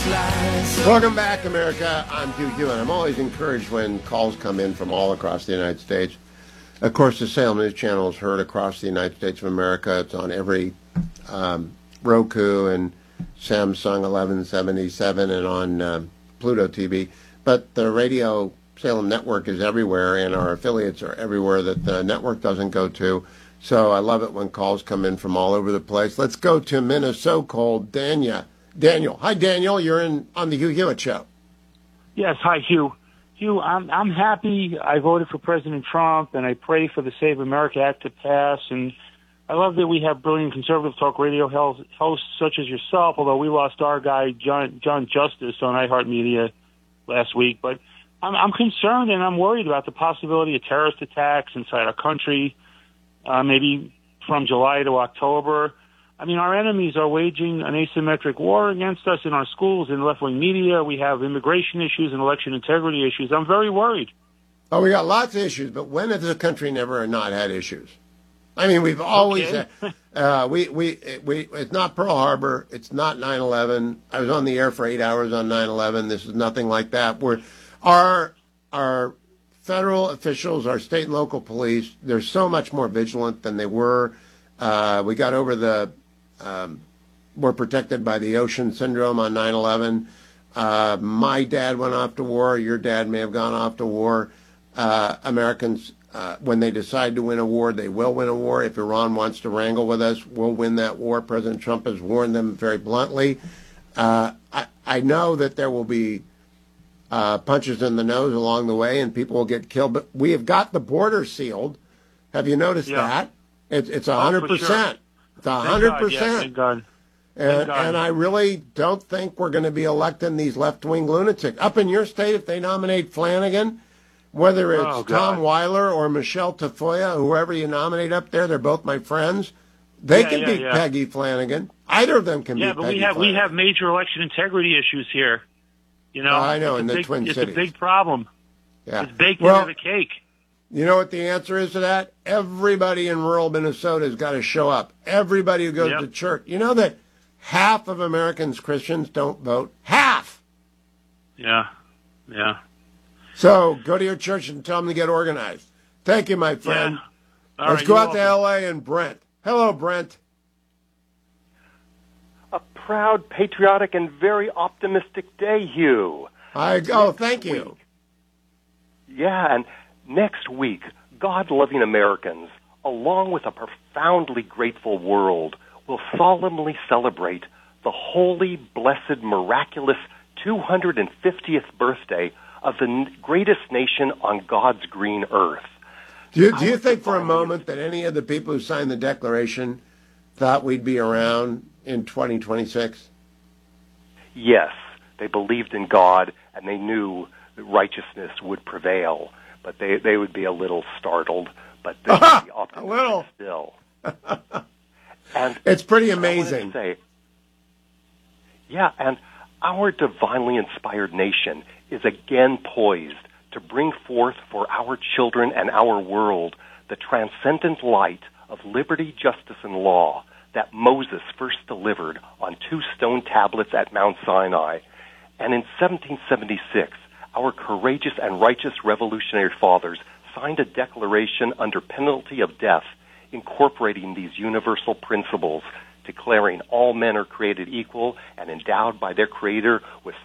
Welcome back, America. I'm Hugh Hewitt. I'm always encouraged when calls come in from all across the United States. Of course, the Salem News Channel is heard across the United States of America. It's on every Roku and Samsung 1177 and on Pluto TV. But the Radio Salem network is everywhere, and our affiliates are everywhere that the network doesn't go to. So I love it when calls come in from all over the place. Let's go to Minnesota. Called Daniel. Hi, Daniel. You're on the Hugh Hewitt Show. Yes. Hi, Hugh. Hugh, I'm happy I voted for President Trump, and I pray for the Save America Act to pass. And I love that we have brilliant conservative talk radio hosts such as yourself, although we lost our guy, John Justice, on iHeartMedia last week. But I'm concerned and I'm worried about the possibility of terrorist attacks inside our country, maybe from July to October. I mean, our enemies are waging an asymmetric war against us in our schools, in left-wing media. We have immigration issues and election integrity issues. I'm very worried. Oh, we got lots of issues, but when has the country never not had issues? I mean, we've always had. It's not Pearl Harbor. It's not 9/11. I was on the air for 8 hours on 9/11. This is nothing like that. Our federal officials, our state and local police, they're so much more vigilant than they were. We got over we're protected by the ocean syndrome on 9/11. My dad went off to war. Your dad may have gone off to war. Americans, when they decide to win a war, they will win a war. If Iran wants to wrangle with us, we'll win that war. President Trump has warned them very bluntly. I know that there will be punches in the nose along the way and people will get killed, but we have got the border sealed. Have you noticed that? It's 100%. It's 100%. Thank God. And I really don't think we're going to be electing these left-wing lunatics. Up in your state, if they nominate Flanagan, whether it's Tom Weiler or Michelle Tafoya, whoever you nominate up there, they're both my friends. They can beat Peggy Flanagan. Either of them can beat Peggy Flanagan. Yeah, but we have major election integrity issues here. You know, I know, in the Twin Cities. It's a big problem. Yeah. It's baked into the cake. You know what the answer is to that? Everybody in rural Minnesota has got to show up. Everybody who goes to church. You know that half of Americans, Christians, don't vote? Half! Yeah. So go to your church and tell them to get organized. Thank you, my friend. Yeah. Let's go out to L.A. and Brent. Hello, Brent. A proud, patriotic, and very optimistic day, Hugh. Thank you. Yeah, and next week, God-loving Americans, along with a profoundly grateful world, will solemnly celebrate the holy, blessed, miraculous 250th birthday of the greatest nation on God's green earth. Do you think for a moment that any of the people who signed the Declaration thought we'd be around in 2026? Yes, they believed in God, and they knew that righteousness would prevail. But they would be a little startled, but they would be optimistic still. And it's pretty amazing. And our divinely inspired nation is again poised to bring forth for our children and our world the transcendent light of liberty, justice, and law that Moses first delivered on 2 stone tablets at Mount Sinai. And in 1776, our courageous and righteous revolutionary fathers signed a declaration under penalty of death incorporating these universal principles, declaring all men are created equal and endowed by their Creator with